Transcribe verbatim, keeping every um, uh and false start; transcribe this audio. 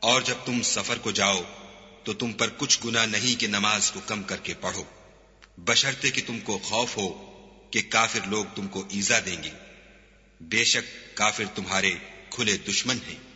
और जब तुम सफर को जाओ तो तुम पर कुछ गुनाह नहीं कि नमाज को कम करके पढ़ो, बशर्ते कि तुमको खौफ हो कि काफिर लोग तुमको ईजा देंगे। बेशक काफिर तुम्हारे खुले दुश्मन हैं।